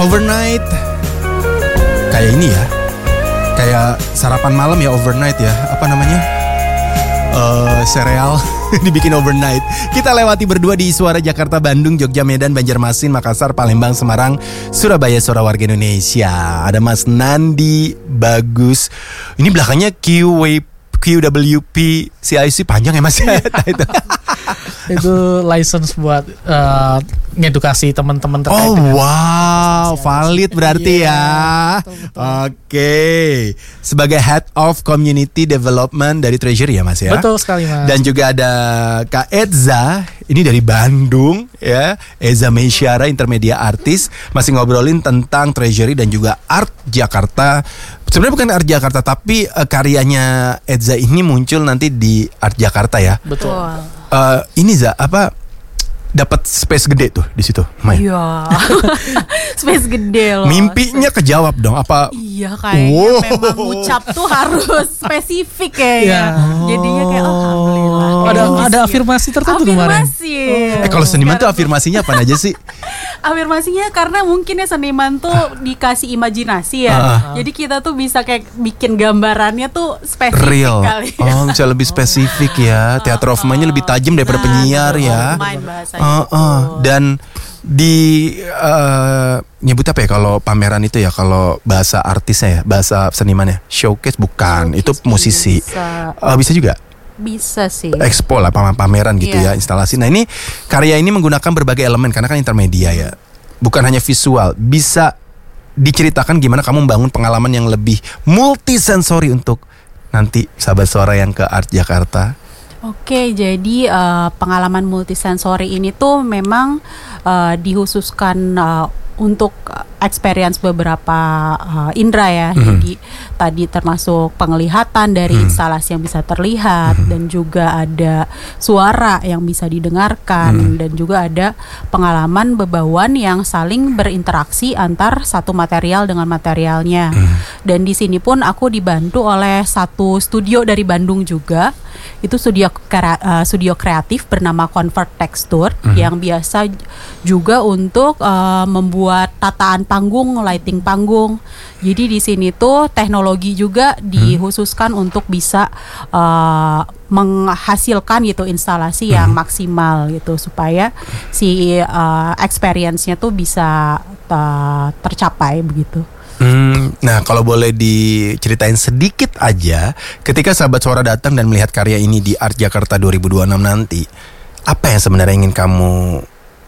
Overnight. Kayak ini ya. Kayak sarapan malam ya overnight ya. Apa namanya? Sereal dibikin overnight. Kita lewati berdua di Suara Jakarta, Bandung, Jogja, Medan, Banjarmasin, Makassar, Palembang, Semarang, Surabaya, Suara Warga Indonesia. Ada Mas Nandi Bagus. Ini belakangnya QWP CIC panjang ya Mas ya. Itu license buat ngedukasi teman-teman terkait Oh dengan wow, valid berarti ya. Oke. Sebagai Head of Community Development dari Treasury ya Mas ya. Betul sekali Mas. Dan juga ada Kak Edza, ini dari Bandung ya. Eza Meisyara, intermedia artis. Masih ngobrolin tentang Treasury dan juga Art Jakarta. Sebenarnya bukan Art Jakarta, tapi karyanya Edza ini muncul nanti di Art Jakarta ya. Betul. Ini dapat space gede tuh di situ, Mai. Iya. Space gede loh. Mimpinya kejawab dong apa? Iya kayaknya memang ngucap tuh harus spesifik kayaknya. Jadinya kayak alhamdulillah. Ada afirmasi tertentu kemarin. Afirmasi. Kalau seniman tuh afirmasinya apa aja sih? Afirmasinya karena mungkin ya seniman tuh dikasih imajinasi ya. Jadi kita tuh bisa kayak bikin gambarannya tuh spesifik Real. kali. Oh, bisa lebih spesifik ya. Theater of mind-nya lebih tajam daripada penyiar ya. Dan di nyebut apa ya kalau pameran itu ya, kalau bahasa artisnya ya, bahasa senimannya, showcase bukan, itu musisi. Bisa juga. Bisa sih. Expo lah, pameran gitu ya, instalasi. Nah ini karya ini menggunakan berbagai elemen karena kan intermedia ya. Bukan hanya visual, bisa diceritakan gimana kamu membangun pengalaman yang lebih multisensori untuk nanti sahabat suara yang ke Art Jakarta. Oke, jadi pengalaman multisensori ini tuh memang dikhususkan untuk experience beberapa indera ya. Jadi tadi termasuk penglihatan dari instalasi yang bisa terlihat, dan juga ada suara yang bisa didengarkan, dan juga ada pengalaman bebauan yang saling berinteraksi antar satu material dengan materialnya. Dan di sini pun aku dibantu oleh satu studio dari Bandung juga. Itu studio kreatif bernama Convert Texture, yang biasa juga untuk membuat tataan panggung, lighting panggung. Jadi di sini tuh teknologi juga dikhususkan untuk bisa menghasilkan gitu instalasi yang maksimal gitu, supaya si experience-nya tuh bisa tercapai begitu. Nah kalau boleh diceritain sedikit aja, ketika sahabat suara datang dan melihat karya ini di Art Jakarta 2026 nanti, apa yang sebenarnya ingin kamu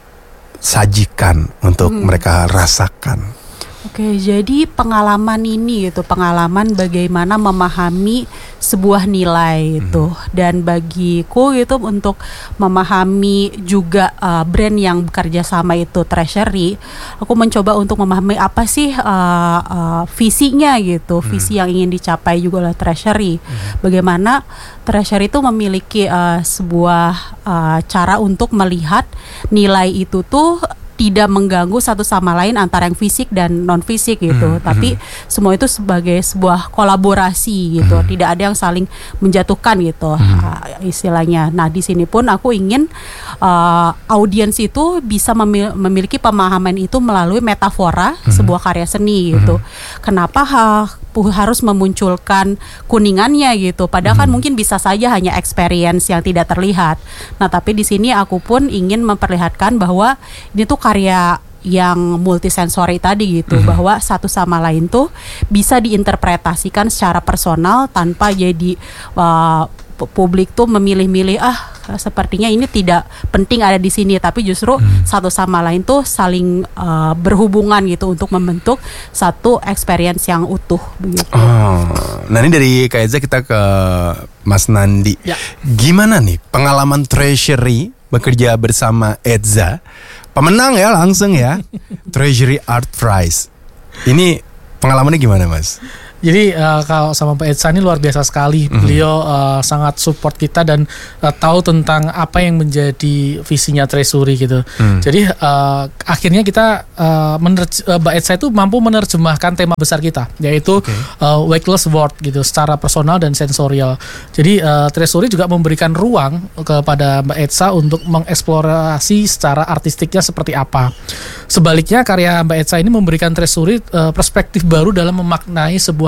sajikan untuk mereka rasakan? Oke, jadi pengalaman ini gitu, pengalaman bagaimana memahami sebuah nilai itu, dan bagiku itu untuk memahami juga brand yang bekerja sama itu Treasury, aku mencoba untuk memahami apa sih visinya gitu, visi yang ingin dicapai juga oleh Treasury. Bagaimana Treasury itu memiliki sebuah cara untuk melihat nilai itu tuh tidak mengganggu satu sama lain antara yang fisik dan non fisik gitu, tapi semua itu sebagai sebuah kolaborasi gitu, tidak ada yang saling menjatuhkan gitu istilahnya. Nah di sini pun aku ingin audiens itu bisa memiliki pemahaman itu melalui metafora sebuah karya seni gitu. Kenapa harus memunculkan kuningannya gitu, padahal kan mungkin bisa saja hanya experience yang tidak terlihat. Nah tapi di sini aku pun ingin memperlihatkan bahwa ini tuh karya yang multisensori tadi gitu, bahwa satu sama lain tuh bisa diinterpretasikan secara personal tanpa jadi publik tuh memilih-milih sepertinya ini tidak penting ada di sini, tapi justru satu sama lain tuh saling berhubungan gitu untuk membentuk satu experience yang utuh begitu. Nah ini dari Kak Eza kita ke Mas Nandi. Gimana nih pengalaman Treasury bekerja bersama Eza, pemenang ya langsung ya Treasury Art Prize. Ini pengalamannya gimana Mas? Jadi kalau sama Mbak Etsa ini luar biasa sekali. Beliau sangat support kita dan tahu tentang apa yang menjadi visinya Treasury gitu. Jadi akhirnya kita Mbak Etsa itu mampu menerjemahkan tema besar kita, yaitu weightless world gitu, secara personal dan sensorial. Jadi Treasury juga memberikan ruang kepada Mbak Etsa untuk mengeksplorasi secara artistiknya seperti apa. Sebaliknya karya Mbak Etsa ini memberikan Treasury perspektif baru dalam memaknai sebuah